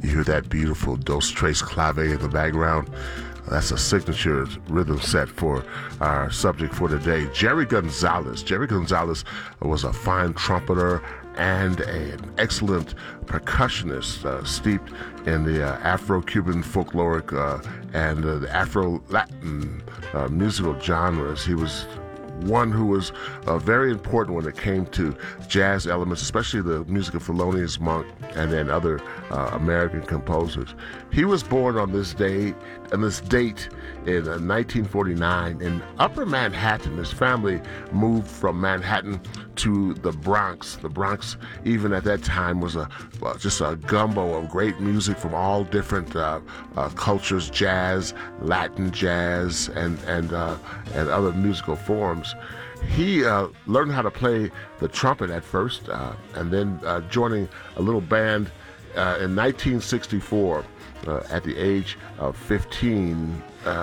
You hear that beautiful dos tres clave in the background? That's a signature rhythm set for our subject for today. Jerry Gonzalez. Jerry Gonzalez was a fine trumpeter and an excellent percussionist, steeped in the Afro-Cuban folkloric and the Afro-Latin musical genres. He was one who was very important when it came to jazz elements, especially the music of Thelonious Monk and then other American composers. He was born on this date in 1949 in Upper Manhattan. His family moved from Manhattan to the Bronx. The Bronx, even at that time, was just a gumbo of great music from all different cultures: jazz, Latin jazz, and other musical forms. He learned how to play the trumpet at first, and then joining a little band in 1964 at the age of 15,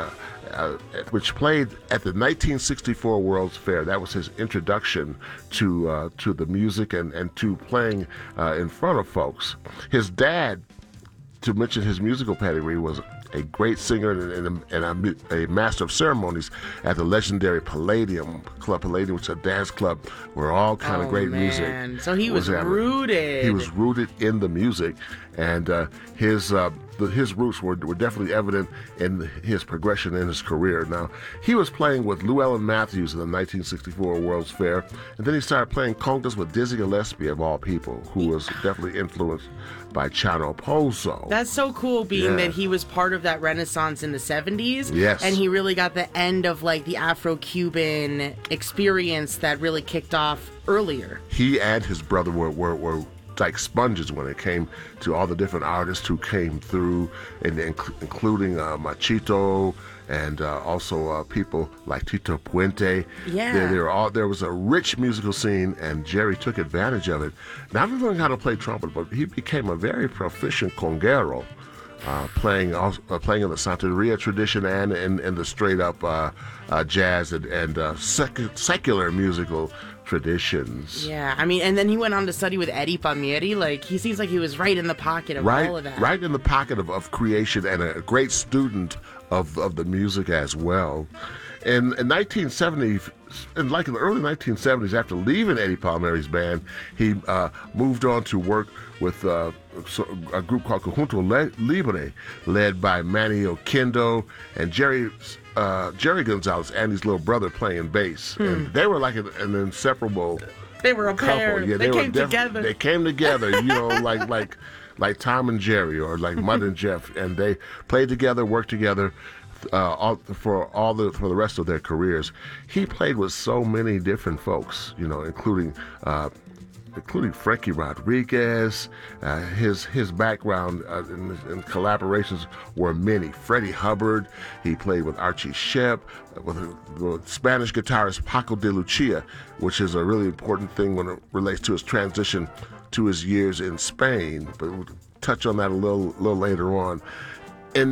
which played at the 1964 World's Fair. That was his introduction to the music and to playing in front of folks. His dad, to mention his musical pedigree, was a great singer and a master of ceremonies at the legendary Palladium Club. Palladium, which is a dance club where all kind of great music. So he was rooted. He was rooted in the music, and his roots were definitely evident in his progression in his career. Now, he was playing with Llewellyn Matthews in the 1964 World's Fair, and then he started playing congas with Dizzy Gillespie, of all people, who was definitely influenced by Chano Pozo. That's so cool, being that he was part of that renaissance in the 70s. Yes. And he really got the end of like the Afro-Cuban experience that really kicked off earlier. He and his brother were like sponges when it came to all the different artists who came through, and including Machito and also people like Tito Puente. Yeah. There was a rich musical scene, and Jerry took advantage of it. Not only learning how to play trumpet, but he became a very proficient conguero, playing in the Santeria tradition and in the straight up jazz and secular musical traditions. Yeah, I mean, and then he went on to study with Eddie Palmieri. Like, he seems like he was right in the pocket of all of that. Right in the pocket of creation, and a great student of the music as well. In 1970, in the early 1970s, after leaving Eddie Palmieri's band, he moved on to work with a group called Conjunto Libre, led by Manny Oquendo and Jerry Gonzalez and his little brother playing bass. And they were like an inseparable They were a couple. pair. Yeah, they came together. They came together, you know, like Tom and Jerry, or like Mud and Jeff, and they played together, worked together for the rest of their careers. He played with so many different folks, you know, including Frankie Rodriguez. His background in collaborations were many. Freddie Hubbard. He played with Archie Shepp, with the Spanish guitarist Paco de Lucia, which is a really important thing when it relates to his transition to his years in Spain. But we'll touch on that a little later on. In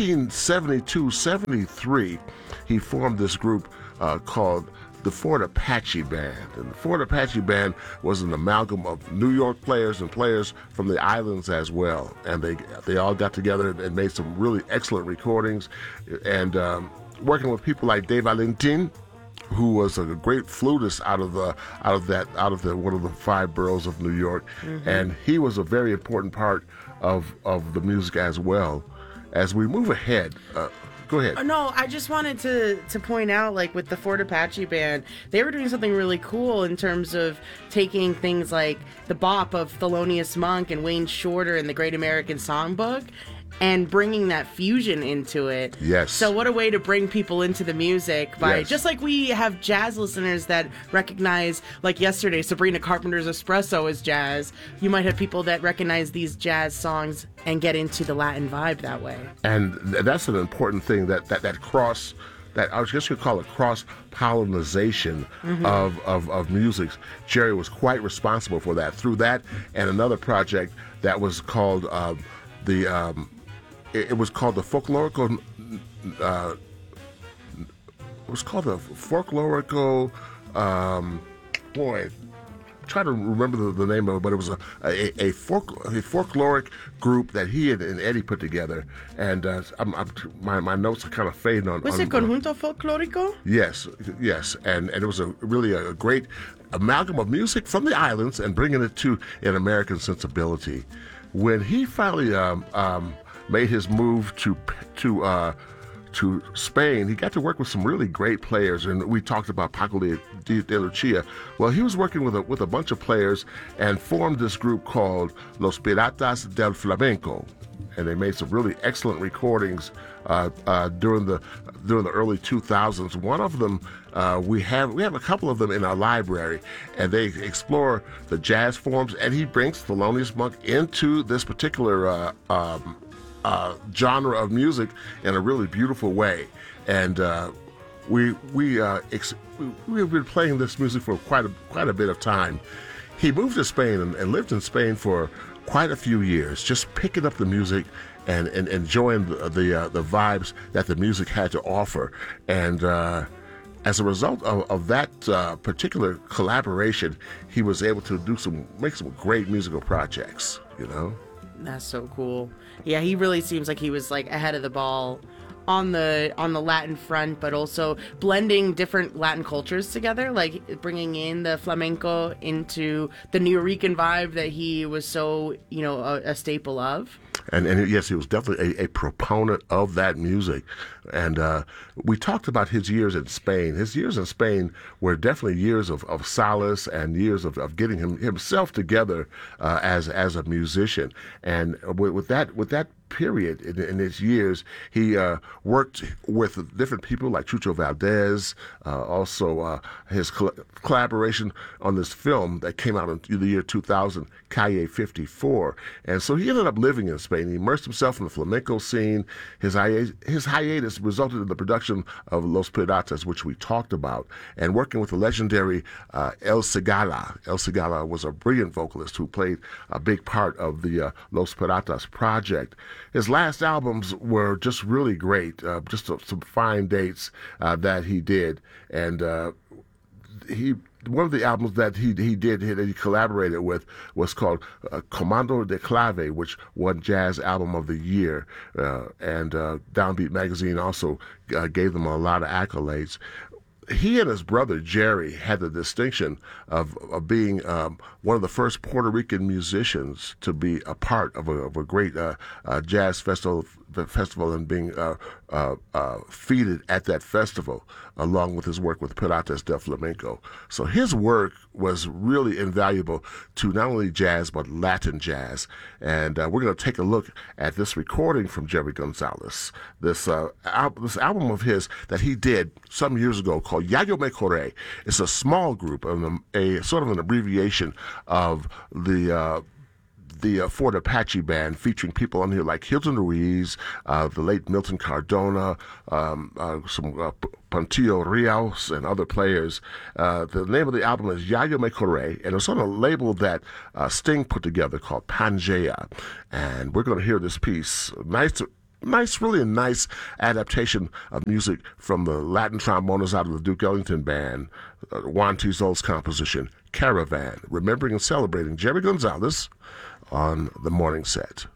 1972-73, he formed this group called the Fort Apache Band. And the Fort Apache Band was an amalgam of New York players and players from the islands as well. And they all got together and made some really excellent recordings. And working with people like Dave Valentin, who was a great flutist out of one of the five boroughs of New York. Mm-hmm. And he was a very important part of the music as well. As we move ahead, go ahead. No, I just wanted to point out, like, with the Fort Apache Band, they were doing something really cool in terms of taking things like the bop of Thelonious Monk and Wayne Shorter and the Great American Songbook and bringing that fusion into it. Yes. So what a way to bring people into the music by just like we have jazz listeners that recognize, like yesterday, Sabrina Carpenter's Espresso is jazz. You might have people that recognize these jazz songs and get into the Latin vibe that way. And that's an important thing, that cross, that I was just going to call it cross-pollination of music. Jerry was quite responsible for that. Through that and another project that was called it was called the Folklorico. try to remember the name of it, but it was a folkloric group that he and Eddie put together. And my notes are kind of fading on. Was it Conjunto Folklórico? Yes, and it was really a great amalgam of music from the islands and bringing it to an American sensibility. When he finally made his move to Spain, he got to work with some really great players, and we talked about Paco de Lucia. Well, he was working with a bunch of players and formed this group called Los Piratas del Flamenco, and they made some really excellent recordings during the early 2000s. One of them, we have a couple of them in our library, and they explore the jazz forms, and he brings Thelonious Monk into this particular genre of music in a really beautiful way. And we've been playing this music for quite a bit of time. He moved to Spain and lived in Spain for quite a few years, just picking up the music and enjoying the vibes that the music had to offer. And as a result of that particular collaboration, he was able to make some great musical projects, you know? That's so cool. Yeah, he really seems like he was like ahead of the ball on the Latin front, but also blending different Latin cultures together, like bringing in the flamenco into the Nuyorican vibe that he was so, a staple of. And yes, he was definitely a proponent of that music. And we talked about his years in Spain. His years in Spain were definitely years of solace and years of getting himself together as a musician. And with that period in his years, he worked with different people like Chucho Valdez, also his collaboration on this film that came out in the year 2000, Calle 54. And so he ended up living in Spain. He immersed himself in the flamenco scene. His hiatus resulted in the production of Los Piratas, which we talked about, and working with the legendary El Cigala. El Cigala was a brilliant vocalist who played a big part of the Los Piratas project. His last albums were just really great, just some fine dates that he did. And one of the albums that he collaborated with was called Comando de Clave, which won Jazz Album of the Year. And Downbeat Magazine also gave them a lot of accolades. He and his brother Jerry had the distinction of being one of the first Puerto Rican musicians to be a part of a great jazz festival and being feted at that festival, along with his work with Piratas del Flamenco. So his work was really invaluable to not only jazz but Latin jazz. And we're going to take a look at this recording from Jerry Gonzalez, this album of his that he did some years ago called Yayo Me Corre. It's a small group, a sort of an abbreviation of the Fort Apache Band, featuring people on here like Hilton Ruiz, the late Milton Cardona, some Pontillo Rios, and other players. The name of the album is Yayo Me Corre, and it's on a label that Sting put together called Pangea. And we're going to hear this piece. Really nice adaptation of music from the Latin trombonist out of the Duke Ellington Band, Juan Tizol's composition, Caravan, remembering and celebrating Jerry Gonzalez on the morning set.